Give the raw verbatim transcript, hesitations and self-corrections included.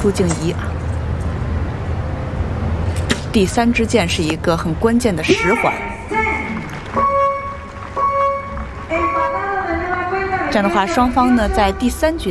出静怡啊。第三支箭是一个很关键的十环，这样的话，双方呢在第三局